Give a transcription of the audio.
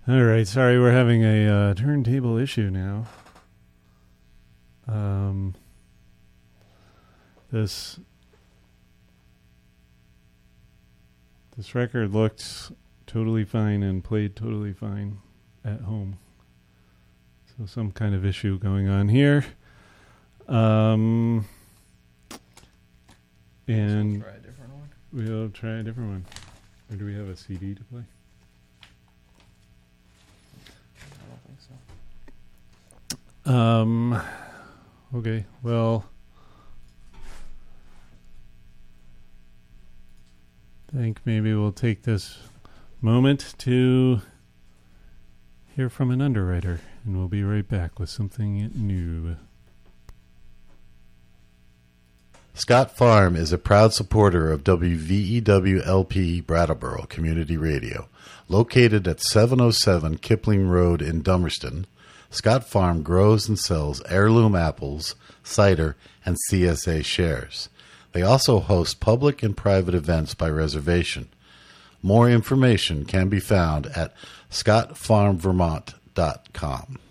All right, sorry, we're having a turntable issue now. This record looked totally fine and played totally fine at home. So some kind of issue going on here. And Try a different one. we'll try a different one. Or do we have a CD to play? I don't think so. Okay, well, I think maybe we'll take this moment to hear from an underwriter, and we'll be right back with something new. Scott Farm is a proud supporter of WVEW-LP Brattleboro Community Radio. Located at 707 Kipling Road in Dummerston, Scott Farm grows and sells heirloom apples, cider, and CSA shares. They also host public and private events by reservation. More information can be found at scottfarmvermont.com.